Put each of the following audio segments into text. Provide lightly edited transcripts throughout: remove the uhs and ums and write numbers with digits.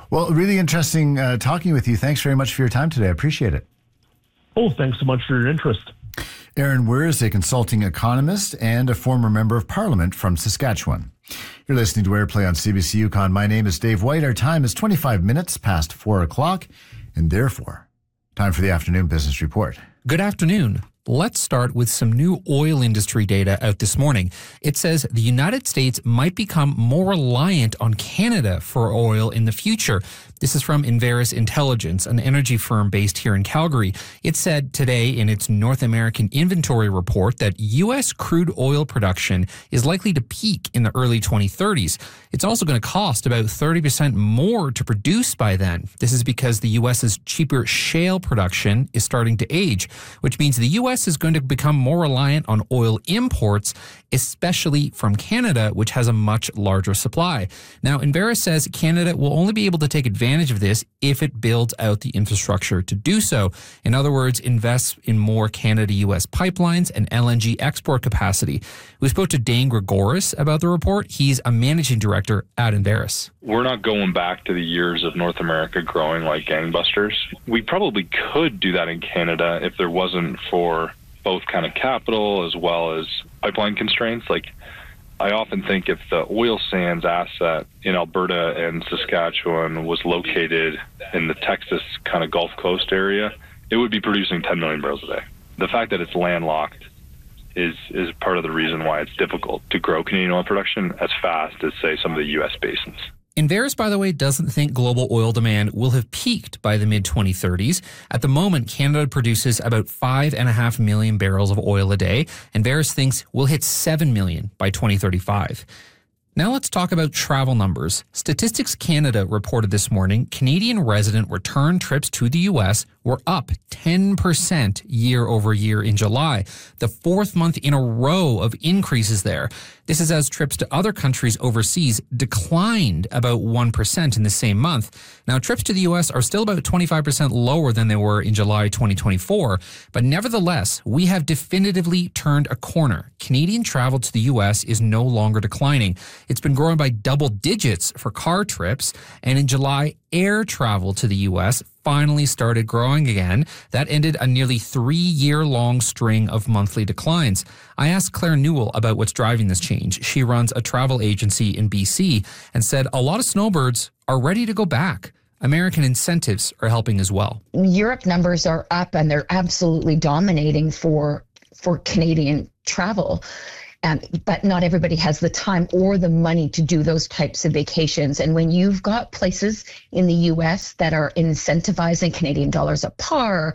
Well, really interesting talking with you. Thanks very much for your time today. I appreciate it. Oh, thanks so much for your interest. Aaron Weir is a consulting economist and a former member of Parliament from Saskatchewan. You're listening to Airplay on CBC Yukon. My name is Dave White. Our time is 25 minutes past 4 o'clock, and therefore, time for the afternoon business report. Good afternoon. Let's start with some new oil industry data out this morning. It says the United States might become more reliant on Canada for oil in the future. This is from Enverus Intelligence, an energy firm based here in Calgary. It said today in its North American inventory report that U.S. crude oil production is likely to peak in the early 2030s. It's also going to cost about 30% more to produce by then. This is because the U.S.'s cheaper shale production is starting to age, which means the U.S. is going to become more reliant on oil imports, especially from Canada, which has a much larger supply. Now, Enverus says Canada will only be able to take advantage of this if it builds out the infrastructure to do so. In other words, invests in more Canada-US pipelines and LNG export capacity. We spoke to Dane Gregoris about the report. He's a managing director at Enverus. We're not going back to the years of North America growing like gangbusters. We probably could do that in Canada if there wasn't for both kind of capital as well as pipeline constraints. Like, I often think if the oil sands asset in Alberta and Saskatchewan was located in the Texas kind of Gulf Coast area, it would be producing 10 million barrels a day. The fact that it's landlocked is part of the reason why it's difficult to grow Canadian oil production as fast as, say, some of the U.S. basins. Enverus, by the way, doesn't think global oil demand will have peaked by the mid-2030s. At the moment, Canada produces about 5.5 million barrels of oil a day. Enverus thinks we'll hit 7 million by 2035. Now let's talk about travel numbers. Statistics Canada reported this morning Canadian resident return trips to the U.S. were up 10% year over year in July, the fourth month in a row of increases there. This is as trips to other countries overseas declined about 1% in the same month. Now, trips to the U.S. are still about 25% lower than they were in July 2024, but nevertheless, we have definitively turned a corner. Canadian travel to the U.S. is no longer declining. It's been growing by double digits for car trips, and in July, air travel to the U.S. finally started growing again. That ended a nearly 3-year-long string of monthly declines. I asked Claire Newell about what's driving this change. She runs a travel agency in BC and said a lot of snowbirds are ready to go back. American incentives are helping as well. Europe numbers are up and they're absolutely dominating for Canadian travel. But not everybody has the time or the money to do those types of vacations. And when you've got places in the U.S. that are incentivizing Canadian dollars a par,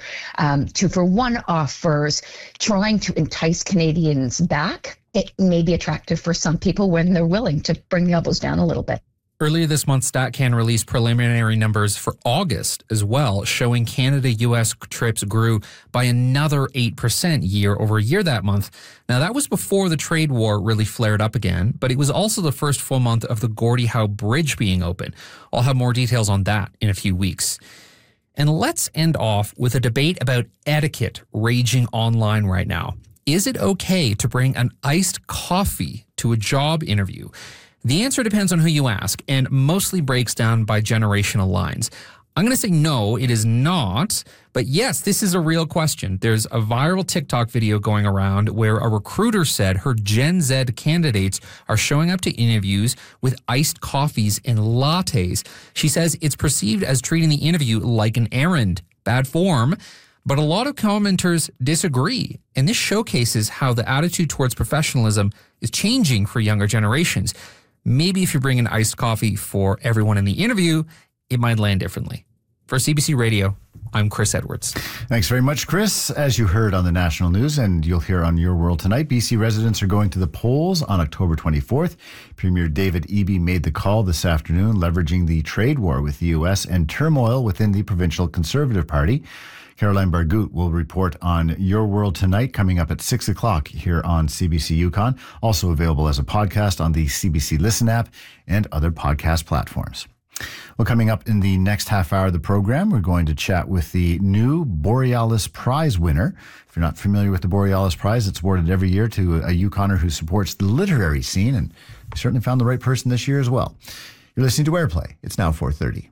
2-for-1 offers, trying to entice Canadians back, it may be attractive for some people when they're willing to bring the elbows down a little bit. Earlier this month, StatCan released preliminary numbers for August as well, showing Canada-U.S. trips grew by another 8% year over year that month. Now, that was before the trade war really flared up again, but it was also the first full month of the Gordie Howe Bridge being open. I'll have more details on that in a few weeks. And let's end off with a debate about etiquette raging online right now. Is it okay to bring an iced coffee to a job interview? The answer depends on who you ask and mostly breaks down by generational lines. I'm going to say no, it is not. But yes, this is a real question. There's a viral TikTok video going around where a recruiter said her Gen Z candidates are showing up to interviews with iced coffees and lattes. She says it's perceived as treating the interview like an errand. Bad form. But a lot of commenters disagree. And this showcases how the attitude towards professionalism is changing for younger generations. Maybe if you bring an iced coffee for everyone in the interview, it might land differently. For CBC Radio, I'm Chris Edwards. Thanks very much, Chris. As you heard on the national news and you'll hear on Your World Tonight, BC residents are going to the polls on October 24th. Premier David Eby made the call this afternoon, leveraging the trade war with the U.S. and turmoil within the provincial Conservative Party. Caroline Bargout will report on Your World Tonight coming up at 6 o'clock here on CBC Yukon. Also available as a podcast on the CBC Listen app and other podcast platforms. Well, coming up in the next half hour of the program, we're going to chat with the new Borealis Prize winner. If you're not familiar with the Borealis Prize, it's awarded every year to a Yukoner who supports the literary scene, and we certainly found the right person this year as well. You're listening to Airplay. It's now 4:30.